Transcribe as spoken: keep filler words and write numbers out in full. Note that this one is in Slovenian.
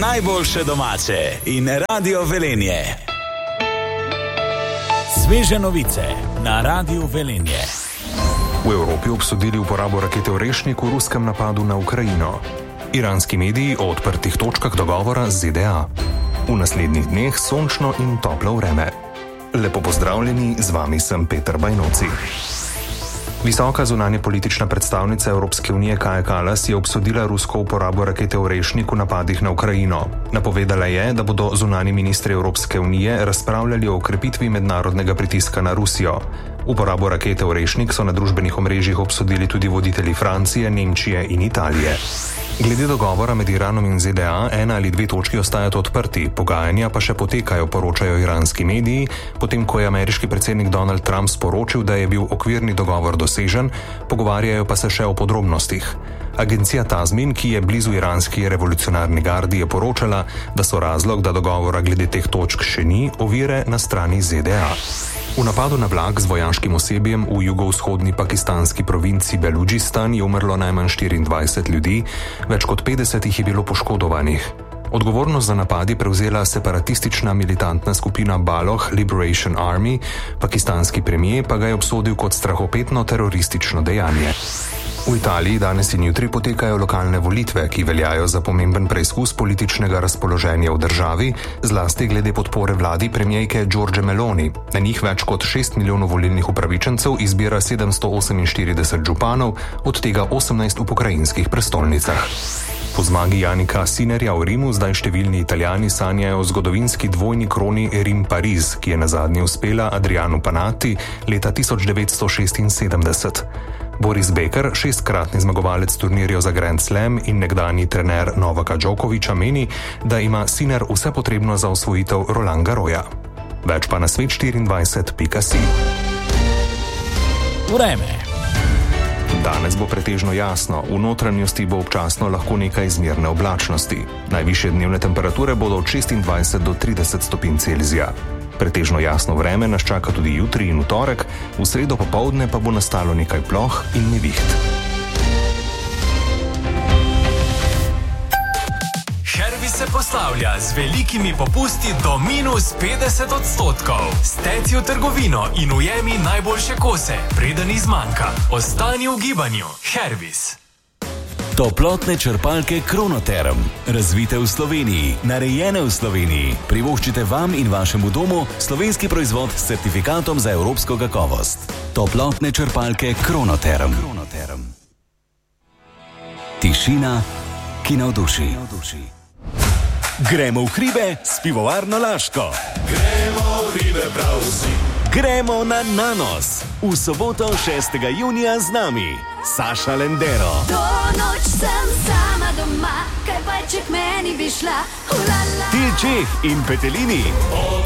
najboljše domače in Radio Velenje. Sveže novice na Radio Velenje. V Evropi obsodili uporabo rakete Orešnik v ruskem napadu na Ukrajino. Iranski mediji o odprtih točkah dogovora z Z D A. V naslednjih dneh sončno in toplo vreme. Lepo pozdravljeni, z vami sem Peter Bajnoci. Visoka zunanje politična predstavnica Evropske unije Kaja Kallas je obsodila rusko uporabo rakete Orešnik v napadih na Ukrajino. Napovedala je, da bodo zunani ministri Evropske unije razpravljali o okrepitvi mednarodnega pritiska na Rusijo. Uporabo rakete Orešnik so na družbenih omrežjih obsodili tudi voditelji Francije, Nemčije in Italije. Glede dogovora med Iranom in Z D A, ena ali dve točki ostajata odprti, pogajanja pa še potekajo, poročajo iranski mediji, potem ko je ameriški predsednik Donald Trump sporočil, da je bil okvirni dogovor dosežen, pogovarjajo pa se še o podrobnostih. Agencija Tazmin, ki je blizu iranski revolucionarni gardi, je poročala, da so razlog, da dogovora glede teh točk še ni, ovire na strani Z D A. V napadu na vlak z vojaškim osebjem v jugovzhodni pakistanski provinci Beludžistan je umrlo najmanj štiriindvajset ljudi, več kot petdeset jih je bilo poškodovanih. Odgovornost za napad je prevzela separatistična militantna skupina Baloch Liberation Army, pakistanski premijer pa ga je obsodil kot strahopetno teroristično dejanje. V Italiji danes in jutri potekajo lokalne volitve, ki veljajo za pomemben preizkus političnega razpoloženja v državi, zlasti glede podpore vladi premijejke Giorgie Meloni. Na njih več kot šest milijonov volilnih upravičencev izbira sedemsto oseminštirideset županov, od tega osemnajst v pokrajinskih prestolnicah. Po zmagi Jannika Sinnerja v Rimu zdaj številni Italijani sanjajo o zgodovinski dvojni kroni Rim-Pariz, ki je nazadnje uspela Adrianu Panatti leta tisoč devetsto šestinsedemdeset. Boris Becker, šestkratni zmagovalec turnirjev za Grand Slam in nekdanji trener Novaka Djokovića, meni, da ima Sinner vse potrebno za osvojitev Roland Garrosa. Več pa na svet štiriindvajset pika si. Vreme. Danes bo pretežno jasno, v notranjosti bo občasno lahko nekaj zmerne oblačnosti. Najvišje dnevne temperature bodo od šestindvajset do trideset stopinj Celzija. Pretežno jasno vreme nas čaka tudi jutri in v torek, v sredo popoldne pa bo nastalo nekaj ploh in neviht. Hervis se poslavlja z velikimi popusti do minus petdeset odstotkov. Steci v trgovino in ujemi najboljše kose, preden izmanjka. Ostani v gibanju. Hervis. Toplotne črpalke Kronoterm. Razvite v Sloveniji, narejene v Sloveniji. Privoščite vam in vašemu domu slovenski proizvod s certifikatom za evropsko kakovost. Toplotne črpalke Kronoterm. Kronoterm. Tišina, ki navduši. Gremo v hribe s pivovarno Laško. Gremo v hribe prav vsi. Gremo na Nanos. V soboto šestega junija z nami Saša Lendero. To noč sem sama doma, kaj pa če k meni bi šla. Ulala. Tilčeh in Petelini.